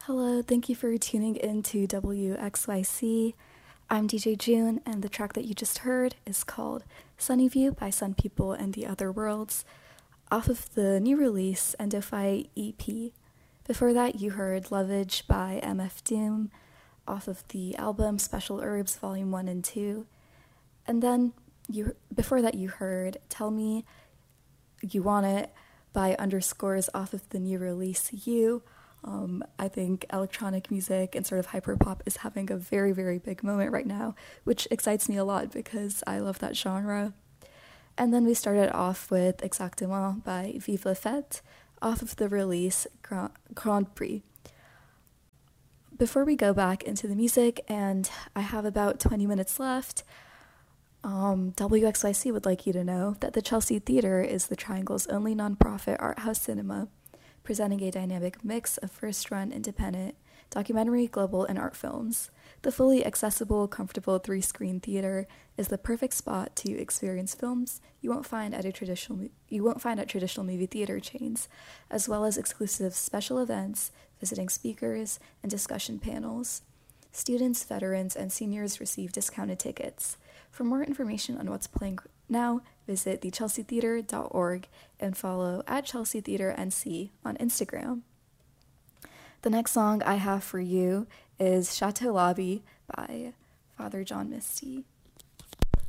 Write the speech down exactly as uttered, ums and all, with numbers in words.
Hello, thank you for tuning in to W X Y C. I'm D J June, and the track that you just heard is called Sunny View by Sun People and the Other Worlds, off of the new release Endophyte E P. Before that, you heard Lovage by M F Doom, off of the album Special Herbs Volume one and two. And then, you before that, you heard Tell Me You Want It by Underscores off of the new release You. Um, I think electronic music and sort of hyperpop is having a very, very big moment right now, which excites me a lot because I love that genre. And then we started off with Exactement by Vive la Fête, off of the release Grand, Grand Prix. Before we go back into the music, and I have about twenty minutes left, um, W X Y C would like you to know that the Chelsea Theatre is the Triangle's only nonprofit art house cinema, presenting a dynamic mix of first-run independent, documentary, global, and art films. The fully accessible, comfortable three-screen theater is the perfect spot to experience films you won't find at a traditional you won't find at traditional movie theater chains, as well as exclusive special events, visiting speakers, and discussion panels. Students, veterans, and seniors receive discounted tickets. For more information on what's playing now, visit the chelsea theatre dot org and follow at Chelsea Theatre N C on Instagram. The next song I have for you is Chateau Lobby by Father John Misty.